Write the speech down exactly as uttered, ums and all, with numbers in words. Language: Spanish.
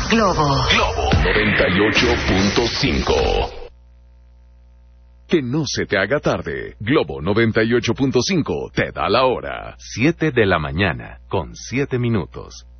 Globo. Globo noventa y ocho punto cinco. Que no se te haga tarde. Globo noventa y ocho punto cinco te da la hora. siete de la mañana, con siete minutos.